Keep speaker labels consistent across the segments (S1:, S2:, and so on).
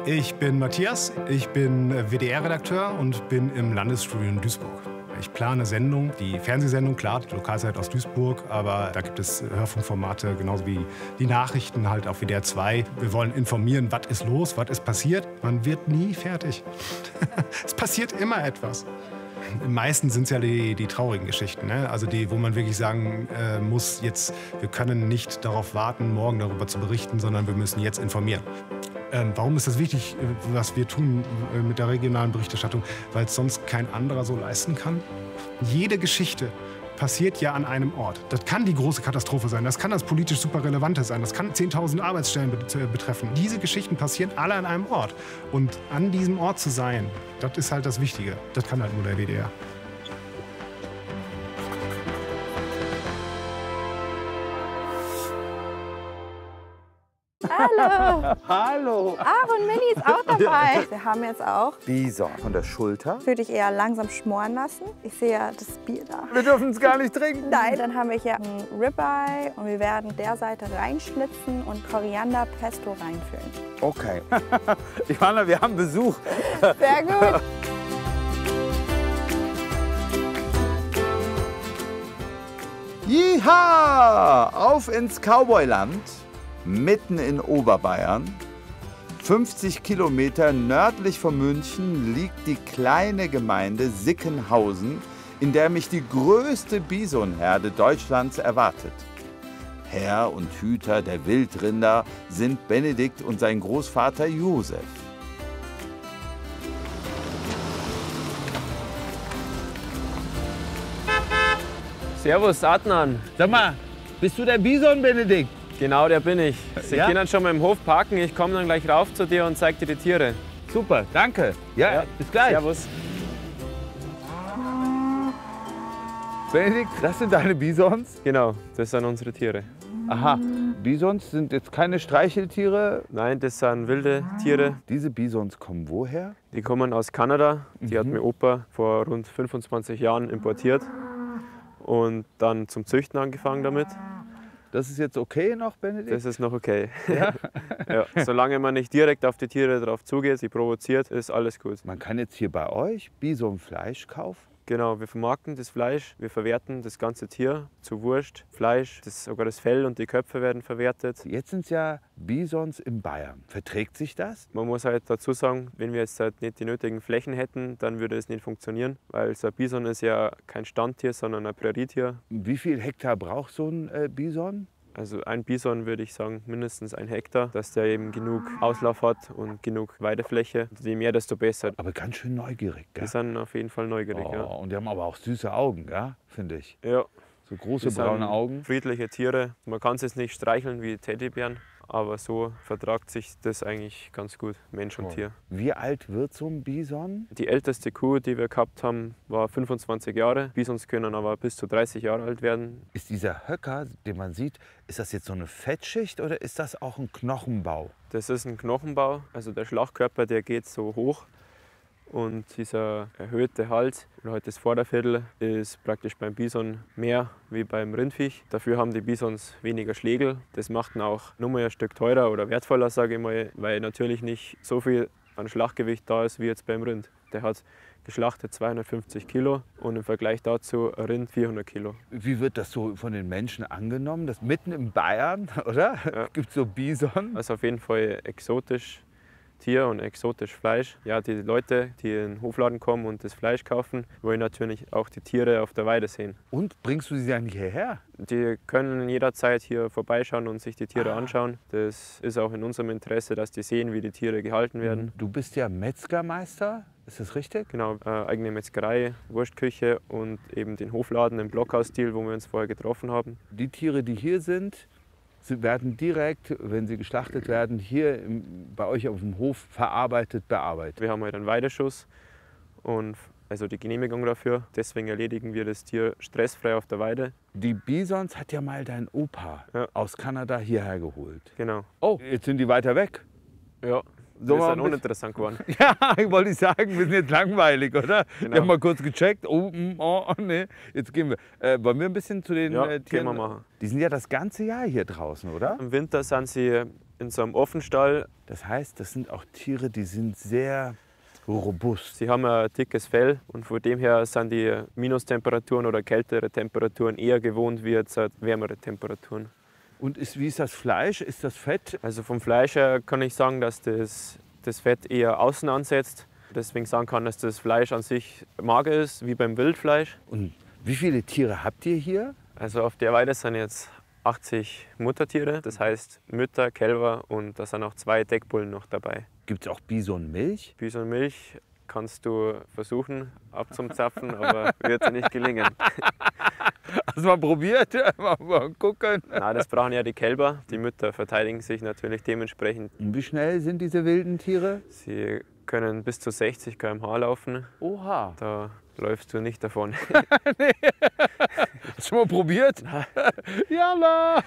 S1: Ich bin Matthias, ich bin WDR-Redakteur und bin im Landesstudio in Duisburg. Ich plane Sendungen, die Fernsehsendung, klar, die Lokalzeit aus Duisburg, aber da gibt es Hörfunkformate, genauso wie die Nachrichten halt auf WDR 2. Wir wollen informieren, was ist los, was ist passiert. Man wird nie fertig. Es passiert immer etwas. Im meisten sind es ja die traurigen Geschichten, ne? Also die, wo man wirklich sagen muss, jetzt, wir können nicht darauf warten, morgen darüber zu berichten, sondern wir müssen jetzt informieren. Warum ist das wichtig, was wir tun mit der regionalen Berichterstattung? Weil es sonst kein anderer so leisten kann. Jede Geschichte passiert ja an einem Ort. Das kann die große Katastrophe sein, das kann das politisch super Relevante sein, das kann 10.000 Arbeitsstellen betreffen. Diese Geschichten passieren alle an einem Ort. Und an diesem Ort zu sein, das ist halt das Wichtige. Das kann halt nur der WDR.
S2: Hallo!
S3: Hallo!
S2: Aaron Mini ist auch dabei. Wir haben jetzt auch
S3: Bison von der Schulter.
S2: würde ich eher langsam schmoren lassen. Ich sehe ja das Bier da.
S3: Wir dürfen es gar nicht trinken.
S2: Nein, dann haben wir hier ein Ribeye und wir werden der Seite reinschlitzen und Koriander Pesto reinfüllen.
S3: Okay. Johanna, wir haben Besuch.
S2: Sehr gut.
S3: Jiha! Auf ins Cowboyland, mitten in Oberbayern. 50 Kilometer nördlich von München liegt die kleine Gemeinde Sickenhausen, in der mich die größte Bisonherde Deutschlands erwartet. Herr und Hüter der Wildrinder sind Benedikt und sein Großvater Josef.
S4: Servus, Adnan.
S5: Sag mal, bist du der Bison, Benedikt?
S4: Genau, der bin ich. Sie
S5: Ja?
S4: können dann schon mal im Hof parken. Ich komme dann gleich rauf zu dir und zeig dir die Tiere.
S5: Super, danke. Ja, bis gleich.
S4: Servus.
S5: Benedikt, das sind deine Bisons?
S4: Genau, das sind unsere Tiere.
S5: Aha, Bisons sind jetzt keine Streicheltiere.
S4: Nein, das sind wilde Tiere.
S5: Diese Bisons kommen woher?
S4: Die kommen aus Kanada. Die hat mein Opa vor rund 25 Jahren importiert und dann zum Züchten angefangen damit.
S5: Das ist jetzt okay noch, Benedikt?
S4: Das ist noch okay. Ja? Ja, solange man nicht direkt auf die Tiere drauf zugeht, sie provoziert, ist alles gut.
S5: Man kann jetzt hier bei euch Bisonfleisch kaufen?
S4: Genau, wir vermarkten das Fleisch, wir verwerten das ganze Tier zu Wurst, Fleisch, sogar das Fell und die Köpfe werden verwertet.
S5: Jetzt sind es ja Bisons in Bayern. Verträgt sich das?
S4: Man muss halt dazu sagen, wenn wir jetzt halt nicht die nötigen Flächen hätten, dann würde es nicht funktionieren, weil so ein Bison ist ja kein Standtier, sondern ein Prärietier.
S5: Wie viel Hektar braucht so ein Bison?
S4: Also ein Bison würde ich sagen mindestens 1 Hektar, dass der eben genug Auslauf hat und genug Weidefläche. Je mehr, desto besser.
S5: Aber ganz schön neugierig, gell?
S4: Die sind auf jeden Fall neugierig,
S5: Oh,
S4: ja.
S5: und die haben aber auch süße Augen, ja, finde ich.
S4: Ja,
S5: So große
S4: die sind
S5: braune Augen.
S4: friedliche Tiere. Man kann es jetzt nicht streicheln wie Teddybären, aber so vertragt sich das eigentlich ganz gut, Mensch und Tier.
S5: Wie alt wird so ein Bison?
S4: Die älteste Kuh, die wir gehabt haben, war 25 Jahre. Bisons können aber bis zu 30 Jahre alt werden.
S5: Ist dieser Höcker, den man sieht, ist das jetzt so eine Fettschicht oder ist das auch ein Knochenbau?
S4: Das ist ein Knochenbau, also der Schlachtkörper, der geht so hoch. Und dieser erhöhte Hals oder halt das Vorderviertel ist praktisch beim Bison mehr wie beim Rindviech. Dafür haben die Bisons weniger Schlägel. Das macht ihn auch nur mal ein Stück teurer oder wertvoller, sage ich mal, weil natürlich nicht so viel an Schlachtgewicht da ist wie jetzt beim Rind. Der hat geschlachtet 250 Kilo und im Vergleich dazu ein Rind 400 Kilo.
S5: Wie wird das so von den Menschen angenommen? Das mitten in Bayern, oder?
S4: Ja.
S5: Gibt es so Bison?
S4: Also auf jeden Fall exotisch Tier und exotisch Fleisch. Ja, die Leute, die in den Hofladen kommen und das Fleisch kaufen, wollen natürlich auch die Tiere auf der Weide sehen.
S5: Und bringst du sie dann hierher?
S4: Die können jederzeit hier vorbeischauen und sich die Tiere anschauen. Das ist auch in unserem Interesse, dass die sehen, wie die Tiere gehalten werden.
S5: Du bist ja Metzgermeister, ist das richtig?
S4: Genau, eigene Metzgerei, Wurstküche und eben den Hofladen im Blockhausstil, wo wir uns vorher getroffen haben.
S5: Die Tiere, die hier sind, sie werden direkt, wenn sie geschlachtet werden, hier bei euch auf dem Hof verarbeitet, bearbeitet.
S4: Wir haben halt einen Weideschuss und also die Genehmigung dafür. Deswegen erledigen wir das Tier stressfrei auf der Weide.
S5: Die Bisons hat ja mal dein Opa aus Kanada hierher geholt.
S4: Genau.
S5: Oh, jetzt sind die weiter weg.
S4: Ja,
S5: So
S4: wir
S5: mal
S4: sind
S5: ein
S4: uninteressant geworden.
S5: Ja, ich wollte sagen, wir sind jetzt langweilig, oder?
S4: Genau.
S5: Wir haben mal kurz gecheckt. Oh, nee, jetzt gehen wir. Wollen wir ein bisschen zu den
S4: Ja,
S5: Tieren?
S4: können wir machen.
S5: Die sind ja das ganze Jahr hier draußen, oder?
S4: Im Winter sind sie in so einem Offenstall.
S5: Das heißt, das sind auch Tiere, die sind sehr robust.
S4: Sie haben ein dickes Fell und von dem her sind die Minustemperaturen oder kältere Temperaturen eher gewohnt wie jetzt wärmere Temperaturen.
S5: Und wie ist das Fleisch? Ist das Fett?
S4: Also vom Fleisch her kann ich sagen, dass das Fett eher außen ansetzt. Deswegen sagen kann, dass das Fleisch an sich mager ist, wie beim Wildfleisch.
S5: Und wie viele Tiere habt ihr hier?
S4: Also auf der Weide sind jetzt 80 Muttertiere, das heißt Mütter, Kälber und da sind auch 2 Deckbullen noch dabei.
S5: Gibt es auch Bisonmilch?
S4: Bisonmilch kannst du versuchen abzuzapfen, aber wird dir nicht gelingen.
S5: Hast du mal probiert? Mal gucken.
S4: Nein, das brauchen ja die Kälber. Die Mütter verteidigen sich natürlich dementsprechend.
S5: Und wie schnell sind diese wilden Tiere?
S4: Sie können bis zu 60 km/h laufen.
S5: Oha.
S4: Da läufst du nicht davon.
S5: Hast du mal probiert? Jalla!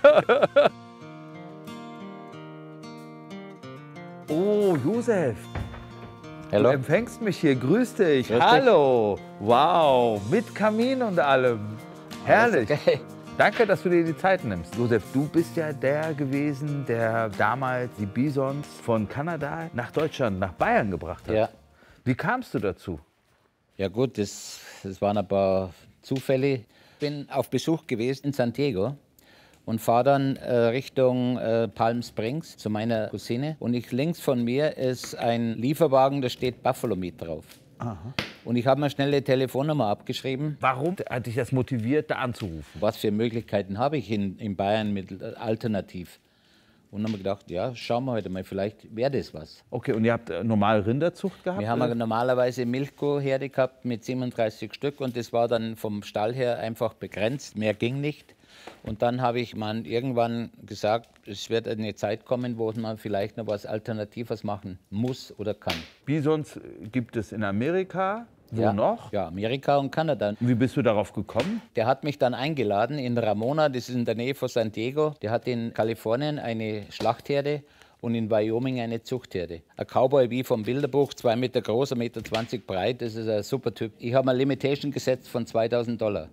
S5: Oh, Josef.
S6: Hallo.
S5: Du empfängst mich hier. Grüß dich.
S6: Grüß dich.
S5: Hallo. Wow. Mit Kamin und allem. Herrlich.
S6: Okay.
S5: Danke, dass du dir die Zeit nimmst. Josef, du bist ja der gewesen, der damals die Bisons von Kanada nach Deutschland, nach Bayern gebracht hat.
S6: Ja.
S5: Wie kamst du dazu?
S6: Ja gut, das waren ein paar Zufälle. Ich bin auf Besuch gewesen in San Diego und fahre dann Richtung Palm Springs zu meiner Cousine. Und links von mir ist ein Lieferwagen, da steht Buffalo Meat drauf.
S5: Aha.
S6: Und ich habe mir schnell die Telefonnummer abgeschrieben.
S5: Warum hat dich das motiviert, da anzurufen?
S6: Was für Möglichkeiten habe ich in Bayern mit alternativ? Und dann haben wir gedacht, ja, schauen wir heute mal, vielleicht wäre das was.
S5: Okay, und ihr habt normal Rinderzucht gehabt?
S6: Wir haben normalerweise Milchkuhherde gehabt mit 37 Stück und das war dann vom Stall her einfach begrenzt, mehr ging nicht. Und dann habe ich mal irgendwann gesagt, es wird eine Zeit kommen, wo man vielleicht noch was Alternatives machen muss oder kann.
S5: Bisons gibt es in Amerika. Wo
S6: Ja.
S5: noch?
S6: Ja, Amerika und Kanada.
S5: Und wie bist du darauf gekommen?
S6: Der hat mich dann eingeladen in Ramona, das ist in der Nähe von San Diego. Der hat in Kalifornien eine Schlachtherde und in Wyoming eine Zuchtherde. Ein Cowboy wie vom Bilderbuch, 2 Meter groß, 1,20 Meter breit, das ist ein super Typ. Ich habe eine Limitation gesetzt von $2.000.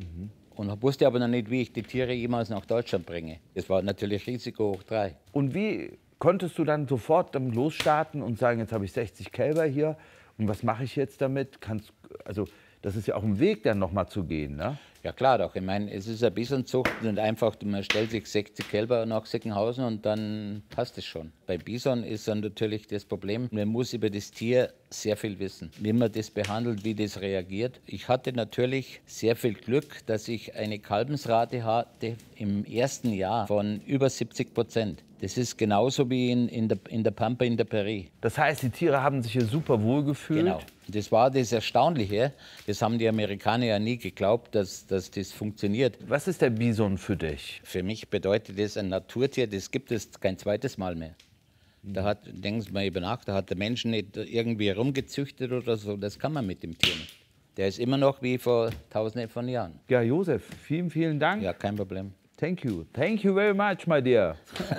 S6: Und wusste aber noch nicht, wie ich die Tiere jemals nach Deutschland bringe. Das war natürlich Risiko hoch 3.
S5: Und wie konntest du dann sofort losstarten und sagen, jetzt habe ich 60 Kälber hier und was mache ich jetzt damit? Also das ist ja auch ein Weg, dann nochmal zu gehen, ne?
S6: Ja klar doch, ich meine, es ist eine Bisonzucht und einfach, man stellt sich 60 Kälber nach Sickenhausen und dann passt es schon. Bei Bison ist dann natürlich das Problem, man muss über das Tier sehr viel wissen, wie man das behandelt, wie das reagiert. Ich hatte natürlich sehr viel Glück, dass ich eine Kalbensrate hatte im ersten Jahr von über 70%. Das ist genauso wie in der Pampa in der Prärie.
S5: Das heißt, die Tiere haben sich hier super wohl gefühlt.
S6: Genau. Das war das Erstaunliche. Das haben die Amerikaner ja nie geglaubt, dass das funktioniert.
S5: Was ist der Bison für dich?
S6: Für mich bedeutet das ein Naturtier, das gibt es kein zweites Mal mehr. Da denken Sie mal über nach, da hat der Mensch nicht irgendwie rumgezüchtet oder so, das kann man mit dem Tier nicht. Der ist immer noch wie vor Tausenden von Jahren.
S5: Ja, Josef, vielen, vielen Dank.
S6: Ja, kein Problem.
S5: Thank you. Thank you very much, my dear.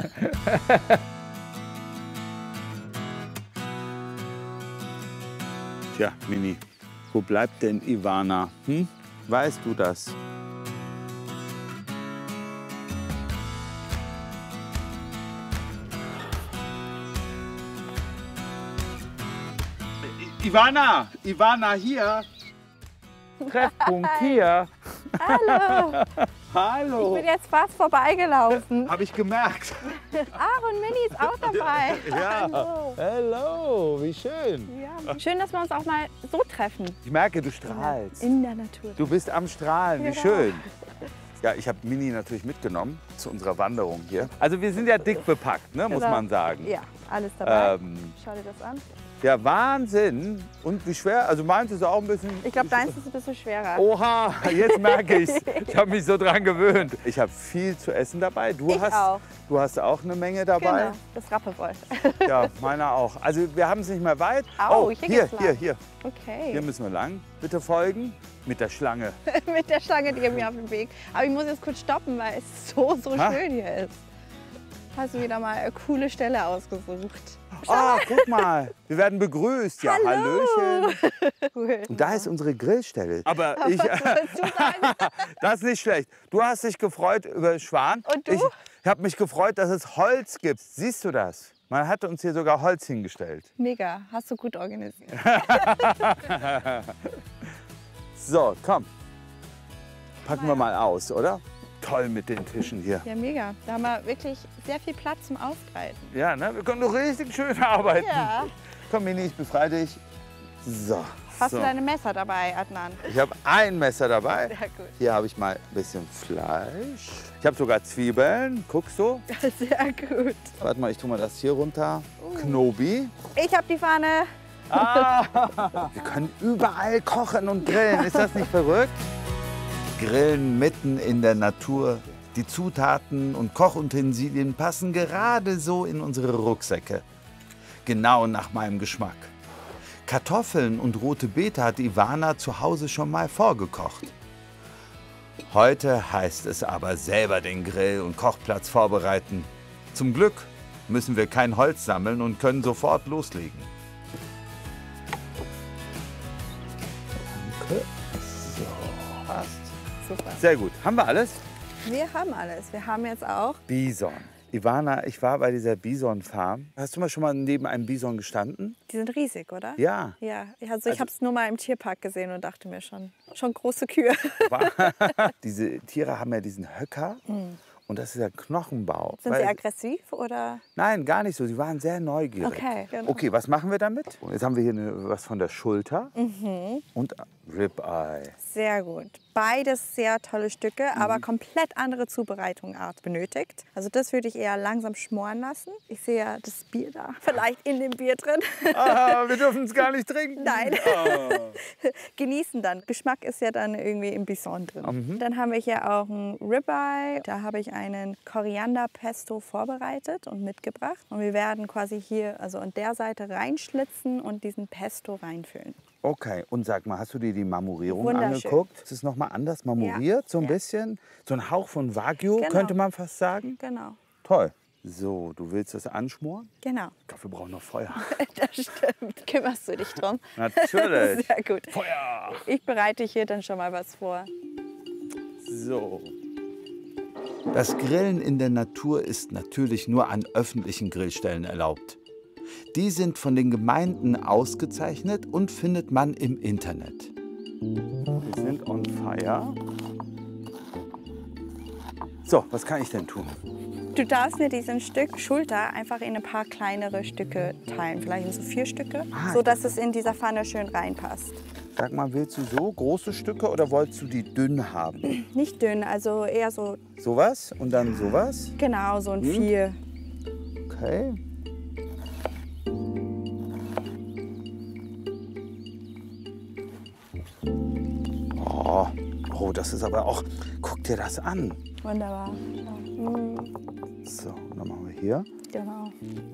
S3: Tja, Mini, wo bleibt denn Ivana? Weißt du das? Ivana hier.
S5: Treffpunkt hier.
S2: Hallo,
S3: Hallo.
S2: ich bin jetzt fast vorbeigelaufen.
S3: Habe ich gemerkt.
S2: Und Mini ist auch dabei.
S3: Ja.
S2: Hallo.
S5: Hello, wie schön.
S2: Ja. Schön, dass wir uns auch mal so treffen.
S3: Ich merke, du strahlst.
S2: In der Natur.
S3: Du bist am Strahlen, wie
S2: Genau.
S3: schön. Ja, ich habe Mini natürlich mitgenommen zu unserer Wanderung hier.
S5: Also wir sind ja dick bepackt, ne, muss
S2: Genau.
S5: man sagen.
S2: Ja, alles dabei.
S3: Ähm,
S2: Schau dir das an.
S3: Ja, Wahnsinn. Und wie schwer? Also meins ist auch ein bisschen...
S2: Ich glaube, deins ist ein bisschen schwerer.
S3: Oha, jetzt merke ich's. Ich habe mich so dran gewöhnt. Ich habe viel zu essen dabei. Du
S2: Ich auch.
S3: Du hast auch eine Menge dabei.
S2: Genau, das Rappewoll.
S3: Ja, meiner auch. Also wir haben es nicht mehr weit.
S2: Au,
S3: oh,
S2: hier
S3: hier,
S2: geht's lang.
S3: hier, hier.
S2: Okay.
S3: Hier müssen wir lang. Bitte folgen. Mit der Schlange.
S2: Mit der Schlange, die mir auf dem Weg. Aber ich muss jetzt kurz stoppen, weil es so
S3: Ha?
S2: schön hier ist. Hast du wieder mal eine coole Stelle ausgesucht.
S3: Ah, guck mal. Wir werden begrüßt. Ja,
S2: Hallo.
S3: Hallöchen.
S2: Cool.
S3: Und da ist unsere Grillstelle. Aber ich,
S2: Was sollst du sagen?
S3: das ist nicht schlecht. Du hast dich gefreut über Schwan.
S2: Und du?
S3: Ich habe mich gefreut, dass es Holz gibt. Siehst du das? Man hat uns hier sogar Holz hingestellt.
S2: Mega, hast du gut organisiert.
S3: So, komm. Packen wir mal aus, oder? Toll mit den Tischen hier.
S2: Ja, mega. Da haben wir wirklich sehr viel Platz zum Ausbreiten.
S3: Ja, ne? Wir können doch richtig schön arbeiten.
S2: Ja.
S3: Komm, Mini, ich befreie dich. So.
S2: Hast
S3: so.
S2: du deine Messer dabei, Adnan?
S3: Ich habe ein Messer dabei.
S2: Sehr gut.
S3: Hier habe ich mal ein bisschen Fleisch. Ich habe sogar Zwiebeln. Guck so.
S2: Sehr gut.
S3: Warte mal, ich tue mal das hier runter. Knobi.
S2: Ich habe die Pfanne.
S3: Wir können überall kochen und grillen. Ist das nicht verrückt? Grillen mitten in der Natur. Die Zutaten und Kochutensilien passen gerade so in unsere Rucksäcke. Genau nach meinem Geschmack. Kartoffeln und rote Beete hat Ivana zu Hause schon mal vorgekocht. Heute heißt es aber selber den Grill und Kochplatz vorbereiten. Zum Glück müssen wir kein Holz sammeln und können sofort loslegen. Danke. So, passt.
S2: Super.
S3: Sehr gut. Haben wir alles?
S2: Wir haben alles. Wir haben jetzt auch.
S3: Bison. Ivana, ich war bei dieser Bison-Farm. Hast du mal schon mal neben einem Bison gestanden?
S2: Die sind riesig, oder?
S3: Ja.
S2: Ja, also ich habe es nur mal im Tierpark gesehen und dachte mir schon große Kühe.
S3: Diese Tiere haben ja diesen Höcker und das ist ja Knochenbau.
S2: Sind sie aggressiv oder?
S3: Nein, gar nicht so. Sie waren sehr neugierig.
S2: Okay, genau.
S3: Okay, was machen wir damit? Jetzt haben wir hier was von der Schulter und Ribeye.
S2: Sehr gut. Beides sehr tolle Stücke, aber komplett andere Zubereitungsart benötigt. Also das würde ich eher langsam schmoren lassen. Ich sehe ja das Bier da, vielleicht in dem Bier drin.
S3: Ah, wir dürfen es gar nicht trinken.
S2: Nein. Genießen dann. Geschmack ist ja dann irgendwie im Bison drin. Dann haben wir hier auch ein Ribeye. Da habe ich einen Korianderpesto vorbereitet und mitgebracht. Und wir werden quasi hier, also an der Seite reinschlitzen und diesen Pesto reinfüllen.
S3: Okay, und sag mal, hast du dir die Marmorierung
S2: Wunderschön.
S3: angeguckt? Ist es noch mal anders marmoriert, so ein
S2: Ja.
S3: bisschen? So ein Hauch von Wagyu,
S2: Genau.
S3: könnte man fast sagen?
S2: Genau.
S3: Toll. So, du willst das anschmoren?
S2: Genau.
S3: Ich glaube, wir brauchen noch Feuer.
S2: Das stimmt. Kümmerst du dich drum?
S3: Natürlich.
S2: Sehr gut.
S3: Feuer!
S2: Ich bereite hier dann schon mal was vor.
S3: So. Das Grillen in der Natur ist natürlich nur an öffentlichen Grillstellen erlaubt. Die sind von den Gemeinden ausgezeichnet und findet man im Internet. Wir sind on fire. So, was kann ich denn tun?
S2: Du darfst mir diesen Stück Schulter einfach in ein paar kleinere Stücke teilen. Vielleicht in so 4 Stücke, so dass es in dieser Pfanne schön reinpasst.
S3: Sag mal, willst du so große Stücke oder wolltest du die dünn haben?
S2: Nicht dünn, also eher so,
S3: Sowas und dann sowas?
S2: genau, so ein 4.
S3: Okay. Oh, das ist aber auch... Guck dir das an.
S2: Wunderbar. Ja.
S3: So, dann machen wir hier.
S2: Genau.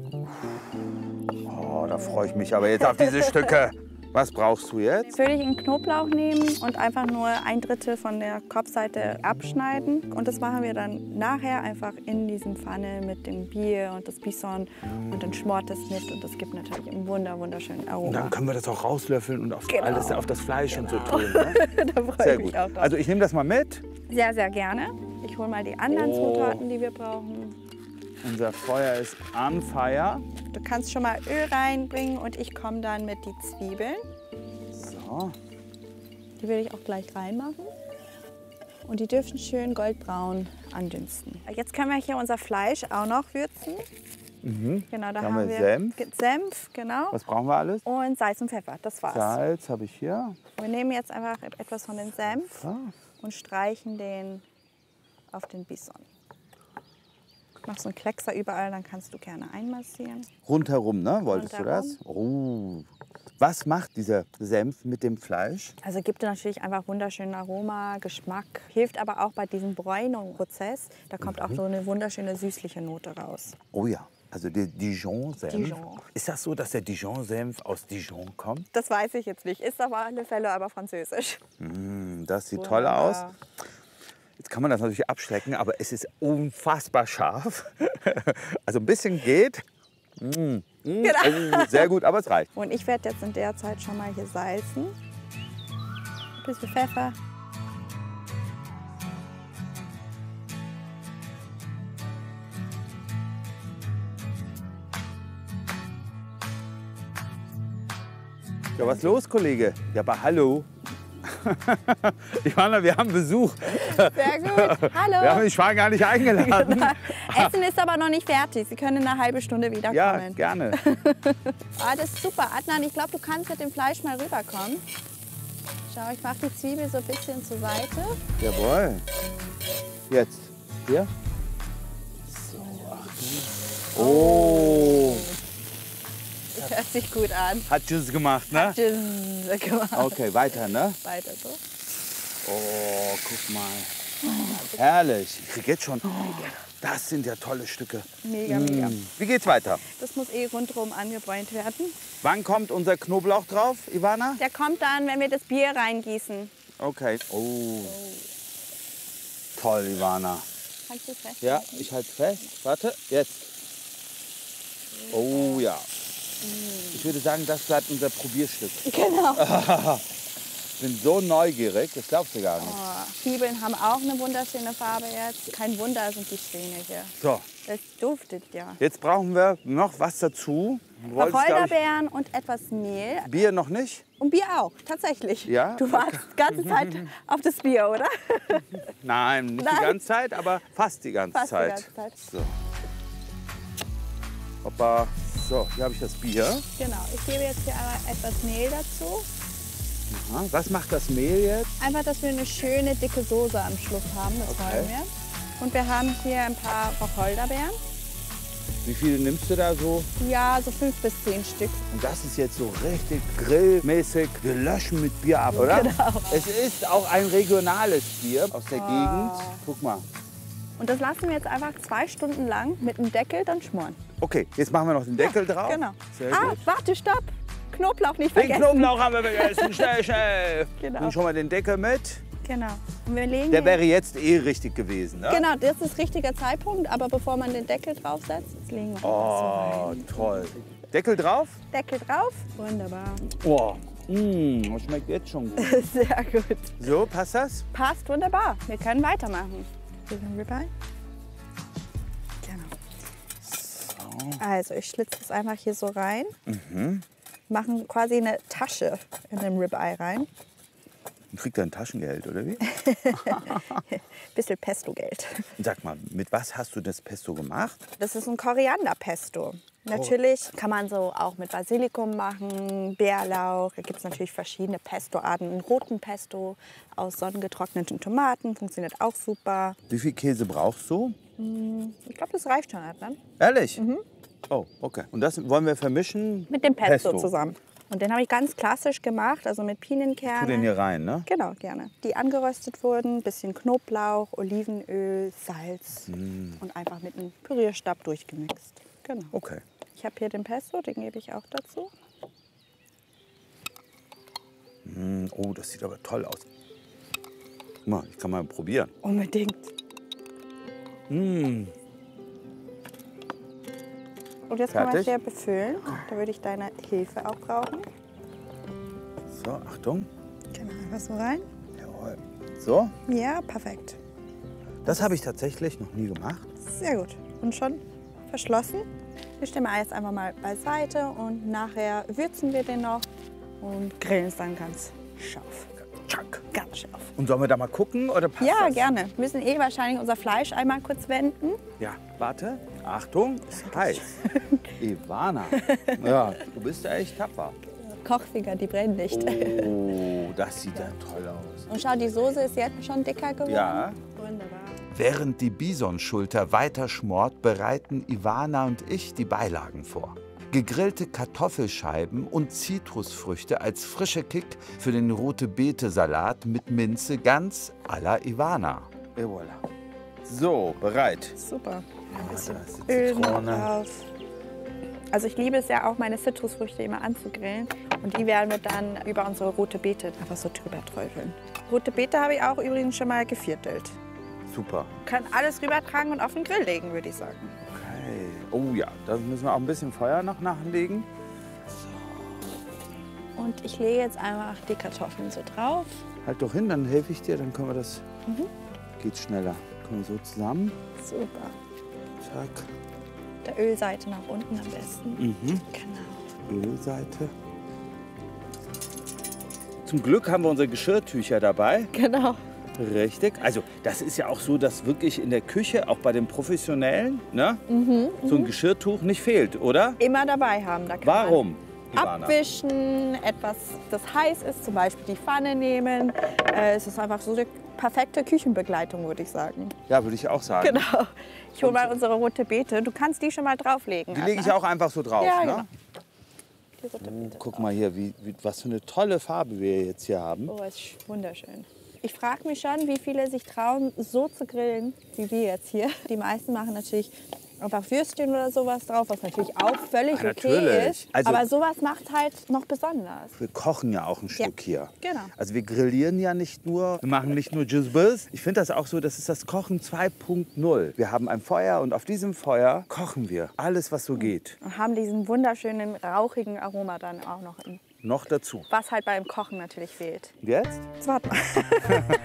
S3: Oh, da freue ich mich aber jetzt auf diese Stücke. Was brauchst du jetzt?
S2: Würde ich einen Knoblauch nehmen und einfach nur 1/3 von der Kopfseite abschneiden. Und das machen wir dann nachher einfach in diesem Pfanne mit dem Bier und das Bison. Und dann schmort es mit und das gibt natürlich einen wunderschönen Aroma.
S3: Und dann können wir das auch rauslöffeln und auf
S2: Genau.
S3: alles auf das Fleisch und so tun. Ne?
S2: Da freue
S3: Sehr
S2: ich mich
S3: gut.
S2: auch drauf.
S3: Also ich nehme das mal mit.
S2: Sehr, sehr gerne. Ich hole mal die anderen Zutaten, die wir brauchen.
S3: Unser Feuer ist on fire.
S2: Du kannst schon mal Öl reinbringen und ich komme dann mit die Zwiebeln.
S3: So.
S2: Die will ich auch gleich reinmachen. Und die dürfen schön goldbraun andünsten. Jetzt können wir hier unser Fleisch auch noch würzen. Genau, da haben wir
S3: Senf.
S2: Senf, genau.
S3: Was brauchen wir alles?
S2: Und Salz und Pfeffer, das war's.
S3: Salz habe ich hier.
S2: Wir nehmen jetzt einfach etwas von dem Senf
S3: So.
S2: und streichen den auf den Bison. Mach so einen Kleckser überall, dann kannst du gerne einmassieren.
S3: Rundherum, ne? Wolltest
S2: Rundherum.
S3: du das? Oh. Was macht dieser Senf mit dem Fleisch?
S2: Also gibt dir natürlich einfach wunderschönen Aroma, Geschmack. Hilft aber auch bei diesem Bräunungsprozess. Da kommt auch so eine wunderschöne süßliche Note raus.
S3: Oh ja, also der Dijon-Senf.
S2: Dijon.
S3: Ist das so, dass der Dijon-Senf aus Dijon kommt?
S2: Das weiß ich jetzt nicht. Ist auf alle Fälle aber französisch.
S3: Das sieht toll aus.
S2: Wunderbar.
S3: Jetzt kann man das natürlich abschlecken, aber es ist unfassbar scharf. Also ein bisschen geht.
S2: Genau.
S3: Oh, sehr gut, aber es reicht.
S2: Und ich werde jetzt in der Zeit schon mal hier salzen. Ein bisschen Pfeffer.
S3: Ja, was ist los, Kollege? Ja, aber hallo. Ivana, wir haben Besuch.
S2: Sehr gut. Hallo.
S3: Ich war gar nicht eingeladen.
S2: Essen ist aber noch nicht fertig. Sie können in einer halben Stunde wiederkommen.
S3: Ja, gerne.
S2: Das ist super. Adnan, ich glaube, du kannst mit dem Fleisch mal rüberkommen. Schau, ich mache die Zwiebel so ein bisschen zur Seite.
S3: Jawohl. Jetzt. Hier. So, Achtung. Oh.
S2: Das hört sich gut an.
S3: Hat Tschüss gemacht, ne?
S2: Tschüss gemacht.
S3: Okay, weiter, ne?
S2: Weiter so.
S3: Oh, guck mal. Herrlich. Ich krieg jetzt schon. Das sind ja tolle Stücke.
S2: Mega, mega.
S3: Wie geht's weiter?
S2: Das muss rundherum angebräunt werden.
S3: Wann kommt unser Knoblauch drauf, Ivana?
S2: Der kommt dann, wenn wir das Bier reingießen.
S3: Okay. Oh. Toll, Ivana.
S2: Kannst du fest?
S3: Ja, ich halte fest. Warte, jetzt. Oh ja. Ich würde sagen, das bleibt unser Probierstück.
S2: Genau.
S3: Ich bin so neugierig, das glaubst du gar nicht.
S2: Oh, Zwiebeln haben auch eine wunderschöne Farbe jetzt. Kein Wunder sind die Schwäne hier.
S3: So,
S2: Das duftet ja.
S3: jetzt brauchen wir noch was dazu. Du wolltest, glaub
S2: Wacholderbeeren und etwas Mehl.
S3: ich, Bier noch nicht?
S2: Und Bier auch, tatsächlich.
S3: Ja?
S2: Du wartest die ganze Zeit auf das Bier, oder?
S3: Nein, nicht
S2: Nein.
S3: die ganze Zeit, aber fast die ganze
S2: Fast die
S3: Zeit.
S2: ganze Zeit.
S3: So. Hoppa. So, hier habe ich das Bier.
S2: Genau, ich gebe jetzt hier einmal etwas Mehl dazu.
S3: Aha. Was macht das Mehl jetzt?
S2: Einfach, dass wir eine schöne, dicke Soße am Schluss haben, das
S3: Okay.
S2: wollen wir. Und wir haben hier ein paar Wacholderbeeren.
S3: Wie viele nimmst du da so?
S2: Ja, so 5 bis 10 Stück.
S3: Und das ist jetzt so richtig grillmäßig. Wir löschen mit Bier ab, oder?
S2: Genau.
S3: Es ist auch ein regionales Bier aus der Gegend. Guck mal.
S2: Und das lassen wir jetzt einfach 2 Stunden lang mit dem Deckel dann schmoren.
S3: Okay, jetzt machen wir noch den Deckel drauf.
S2: Genau.
S3: Sehr
S2: Ah,
S3: gut.
S2: warte, stopp. Knoblauch nicht
S3: Den
S2: vergessen.
S3: Knoblauch haben wir vergessen. Schnell, schnell.
S2: Genau.
S3: Und schon mal den Deckel mit.
S2: Genau. Und wir legen
S3: Der
S2: hier-
S3: wäre jetzt richtig gewesen, ne?
S2: Genau, das ist richtiger Zeitpunkt. Aber bevor man den Deckel draufsetzt, jetzt legen wir
S3: Oh,
S2: das so rein.
S3: toll. Deckel drauf.
S2: Deckel drauf. Wunderbar.
S3: Oh, das schmeckt jetzt schon gut.
S2: Sehr gut.
S3: So, passt das?
S2: Passt wunderbar. Wir können weitermachen. Bisschen Ribeye. Genau. Also ich schlitze das einfach hier so rein. Machen quasi eine Tasche in den Ribeye rein.
S3: Und kriegt er ein Taschengeld, oder wie?
S2: Bisschen Pesto-Geld.
S3: Sag mal, mit was hast du das Pesto gemacht?
S2: Das ist ein Koriander-Pesto. Natürlich kann man so auch mit Basilikum machen, Bärlauch. Da gibt es natürlich verschiedene Pesto-Arten. Einen roten Pesto aus sonnengetrockneten Tomaten funktioniert auch super.
S3: Wie viel Käse brauchst du?
S2: Ich glaube, das reicht schon, Adnan.
S3: Ehrlich? Oh, okay. Und das wollen wir vermischen?
S2: Mit dem Pesto,
S3: Pesto.
S2: zusammen. Und den habe ich ganz klassisch gemacht, also mit
S3: Tu den
S2: Pinienkernen.
S3: hier rein, ne?
S2: Genau, gerne. Die angeröstet wurden, bisschen Knoblauch, Olivenöl, Salz und einfach mit einem Pürierstab durchgemixt. Genau.
S3: Okay.
S2: Ich habe hier den Pesto, den gebe ich auch dazu.
S3: Oh, das sieht aber toll aus. Guck mal, ich kann mal probieren.
S2: Unbedingt. Und jetzt kann man es
S3: Fertig?
S2: hier befüllen. Da würde ich deine Hilfe auch brauchen.
S3: So, Achtung.
S2: Genau, einfach so rein.
S3: Jawohl. So,
S2: Ja, perfekt.
S3: das habe ich tatsächlich noch nie gemacht.
S2: Sehr gut. Und schon verschlossen. Wir stellen wir jetzt einfach mal beiseite und nachher würzen wir den noch und grillen es dann ganz scharf.
S3: Tschack.
S2: Ganz scharf.
S3: Und sollen wir da mal gucken oder passt
S2: Ja,
S3: das?
S2: gerne. Wir müssen wahrscheinlich unser Fleisch einmal kurz wenden.
S3: Ja, warte. Achtung, ist heiß. Ivana. Ja, du bist ja echt tapfer.
S2: Kochfinger, die brennen nicht.
S3: Oh, das sieht ja toll aus.
S2: Und schau, die Soße ist jetzt schon dicker geworden.
S3: Ja.
S2: Wunderbar.
S3: Während die Bisonschulter weiter schmort, bereiten Ivana und ich die Beilagen vor. Gegrillte Kartoffelscheiben und Zitrusfrüchte als frischer Kick für den Rote-Beete-Salat mit Minze ganz à la Ivana. Et voilà. So, bereit.
S2: Super.
S3: Ein bisschen
S2: Öl noch drauf. Also ich liebe es ja auch, meine Zitrusfrüchte immer anzugrillen. Und die werden wir dann über unsere rote Beete einfach so drüber träufeln. Rote Beete habe ich auch übrigens schon mal geviertelt.
S3: Super.
S2: Kann alles rübertragen und auf den Grill legen, würde ich sagen.
S3: Okay. Oh ja, da müssen wir auch ein bisschen Feuer noch nachlegen.
S2: Und ich lege jetzt einfach die Kartoffeln so drauf.
S3: Halt doch hin, dann helfe ich dir, dann können wir das. Geht schneller. Kommen wir so zusammen.
S2: Super.
S3: Zack.
S2: Der Ölseite nach unten am besten. Genau.
S3: Ölseite.
S5: Zum Glück haben wir unsere Geschirrtücher dabei.
S2: Genau.
S5: Richtig. Also das ist ja auch so, dass wirklich in der Küche, auch bei den Professionellen, ne, so ein Geschirrtuch nicht fehlt, oder?
S2: Immer dabei haben. Da kann
S5: Warum?
S2: man
S5: Ivana?
S2: abwischen, etwas, das heiß ist, zum Beispiel die Pfanne nehmen. Es ist einfach so eine perfekte Küchenbegleitung, würde ich sagen.
S5: Ja, würde ich auch sagen.
S2: Genau. Ich hole mal unsere rote Beete. Du kannst die schon mal drauflegen.
S5: Die lege ich auch einfach so drauf,
S2: Ja,
S5: ne?
S2: genau. Die rote Beete
S5: Guck
S2: drauf.
S5: mal hier, was für eine tolle Farbe wir jetzt hier haben.
S2: Oh, ist wunderschön. Ich frage mich schon, wie viele sich trauen, so zu grillen, wie wir jetzt hier. Die meisten machen natürlich einfach Würstchen oder sowas drauf, was natürlich auch völlig okay
S5: natürlich.
S2: ist.
S5: Also-
S2: aber sowas macht halt noch besonders.
S5: Wir kochen ja auch ein Stück hier.
S2: Genau.
S5: Also wir grillieren ja nicht nur, wir machen nicht nur Jizbis. Ich finde das auch so, das ist das Kochen 2.0. Wir haben ein Feuer und auf diesem Feuer kochen wir alles, was so geht.
S2: Und haben diesen wunderschönen, rauchigen Aroma dann auch noch,
S5: Noch dazu.
S2: was halt beim Kochen natürlich fehlt.
S5: Und jetzt?
S2: Jetzt warte mal.